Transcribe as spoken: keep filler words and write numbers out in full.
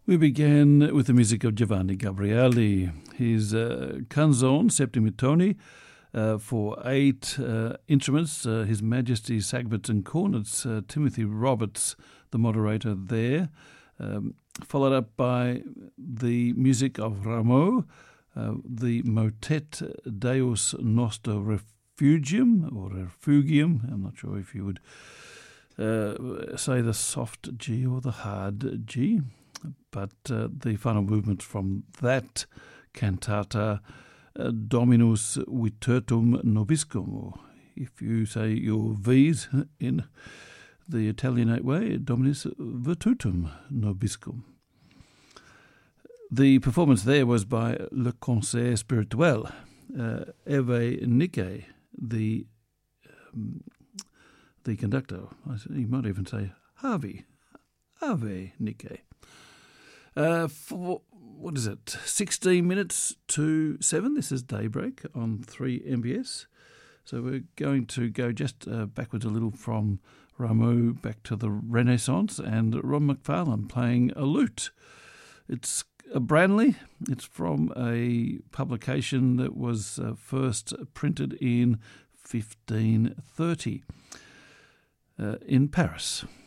We began with the music of Giovanni Gabrieli, his uh, Canzone Septimitoni uh, for eight uh, instruments, uh, His Majesty Sagbutts and Cornets, uh, Timothy Roberts, the moderator there, um, followed up by the music of Rameau, uh, the motet Deus Noster Refugium, or Refugium, I'm not sure if you would uh, say the soft G or the hard G. But uh, the final movement from that cantata, uh, Dominus Virtutum Nobiscum, or if you say your V's in the Italianate way, Dominus Virtutum Nobiscum. The performance there was by Le Concert Spirituel, uh, Hervé Niquet, the um, the conductor. You might even say Harvey, Hervé Niquet. Uh, for, what is it, sixteen minutes to seven. This is Daybreak on three M B S. So we're going to go just uh, backwards a little from Rameau back to the Renaissance and Ron McFarlane playing a lute. It's a Branley. It's from a publication that was uh, first printed in fifteen thirty uh, in Paris.